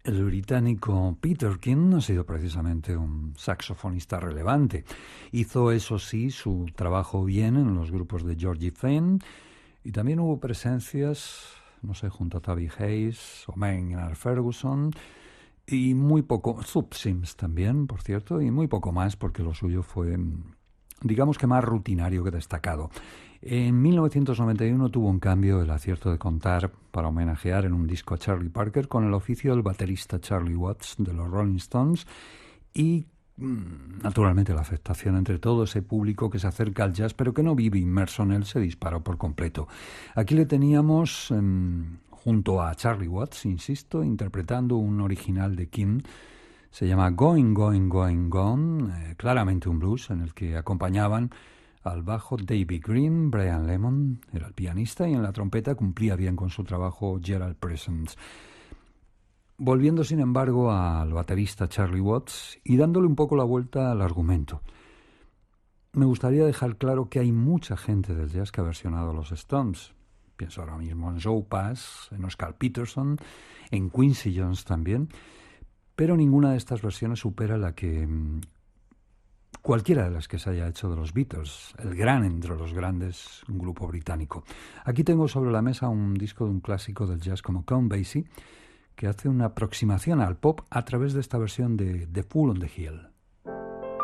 El británico Peter King ha sido precisamente un saxofonista relevante. Hizo, eso sí, su trabajo bien en los grupos de Georgie Fame y también hubo presencias, no sé, junto a Tabby Hayes o Maynard Ferguson y muy poco, Zoot Sims también, por cierto, y muy poco más porque lo suyo fue, digamos que más rutinario que destacado. En 1991 tuvo un cambio el acierto de contar para homenajear en un disco a Charlie Parker con el oficio del baterista Charlie Watts de los Rolling Stones y naturalmente la aceptación entre todo ese público que se acerca al jazz pero que no vive inmerso en él se disparó por completo. Aquí le teníamos junto a Charlie Watts, insisto, interpretando un original de King. Se llama Going, Going, Going, Gone, claramente un blues en el que acompañaban al bajo David Green, Brian Lemon era el pianista y en la trompeta cumplía bien con su trabajo Gerald Presence. Volviendo sin embargo al baterista Charlie Watts y dándole un poco la vuelta al argumento. Me gustaría dejar claro que hay mucha gente del jazz que ha versionado a los Stones. Pienso ahora mismo en Joe Pass, en Oscar Peterson, en Quincy Jones también, pero ninguna de estas versiones supera la que cualquiera de las que se haya hecho de los Beatles, el gran entre los grandes, un grupo británico. Aquí tengo sobre la mesa un disco de un clásico del jazz como Count Basie, que hace una aproximación al pop a través de esta versión de The Fool on the Hill.